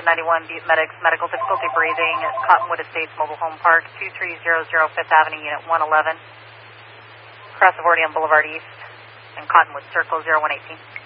91 Butte Medics, medical difficulty breathing at Cottonwood Estates Mobile Home Park, 2300 Fifth Avenue, Unit 111, Cross of Ordeon Boulevard East, and Cottonwood Circle 0118.